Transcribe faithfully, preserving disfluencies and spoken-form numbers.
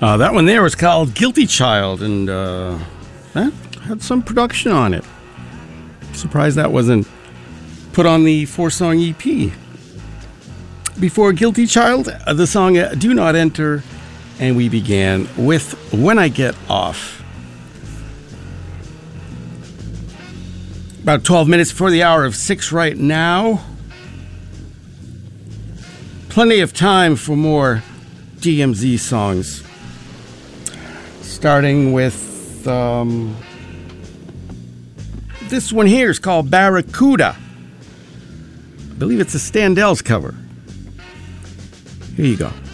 Uh, that one there was called Guilty Child, and uh, that had some production on it. Surprised that wasn't put on the four-song E P. Before Guilty Child, uh, the song uh, Do Not Enter, and we began with When I Get Off. About twelve minutes before the hour of six right now. Plenty of time for more D M Z songs. Starting with um, this one here is called Barracuda. I believe it's a Standells cover. Here you go.